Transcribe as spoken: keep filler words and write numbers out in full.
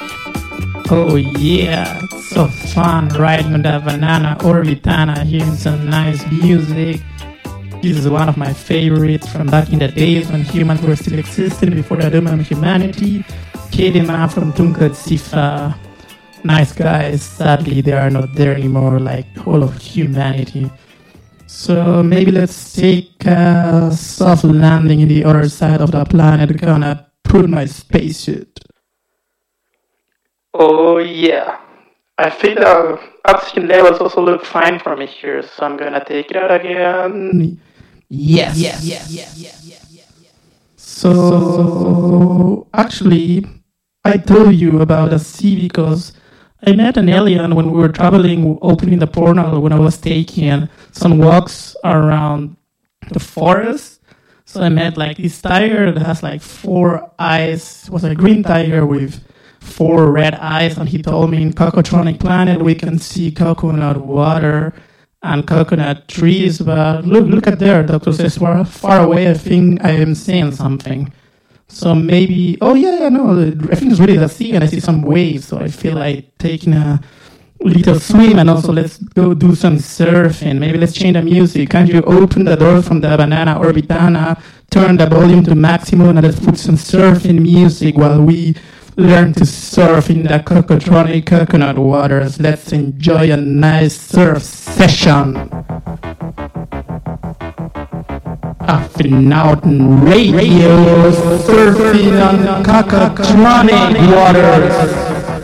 Oh yeah, it's so fun riding on that banana Orbitana, hearing some nice music. This is one of my favorites from back in the days when humans were still existing before the doom of humanity. Kedema from Tunka Sifa. Nice guys, sadly they are not there anymore, like the whole of humanity. So maybe let's take a soft landing in the other side of the planet, gonna put my spacesuit. Oh yeah, I think the oxygen levels also look fine for me here, so I'm gonna take it out again. Yes. Yes. Yes. Yes. Yes. Yes. Yes. So actually, I told you about the sea because I met an alien when we were traveling, opening the portal when I was taking some walks around the forest. So I met like this tiger that has like four eyes. It was a green tiger with four red eyes, and he told me in Cocotronic Planet we can see coconut water and coconut trees, but look look at there, Doctor says far, far away I think I am seeing something. So maybe, oh yeah, yeah, no, I think it's really the sea and I see some waves, so I feel like taking a little swim and also let's go do some surfing. Maybe let's change the music. Can't you open the door from the banana Orbitana, turn the volume to maximum and let's put some surfing music while we learn to surf in the Cocotronic coconut waters. Let's enjoy a nice surf session. Afinauten Radio, surfing on Cocotronic waters.